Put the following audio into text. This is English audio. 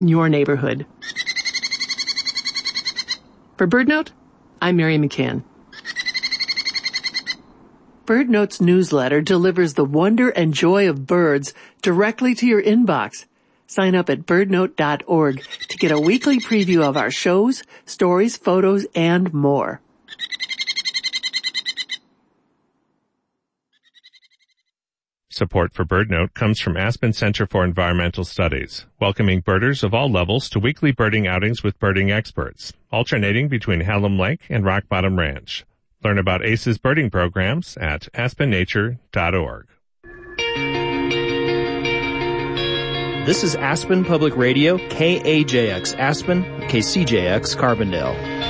your neighborhood. For BirdNote, I'm Mary McCann. BirdNote's newsletter delivers the wonder and joy of birds directly to your inbox. Sign up at birdnote.org to get a weekly preview of our shows, stories, photos, and more. Support for BirdNote comes from Aspen Center for Environmental Studies, welcoming birders of all levels to weekly birding outings with birding experts, alternating between Hallam Lake and Rock Bottom Ranch. Learn about ACE's birding programs at aspennature.org. This is Aspen Public Radio, KAJX Aspen, KCJX Carbondale.